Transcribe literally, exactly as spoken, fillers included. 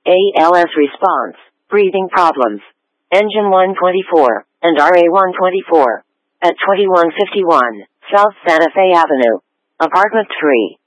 A L S response, breathing problems. Engine one twenty-four, and R A one twenty-four. At twenty-one fifty-one, South Santa Fe Avenue. Apartment three.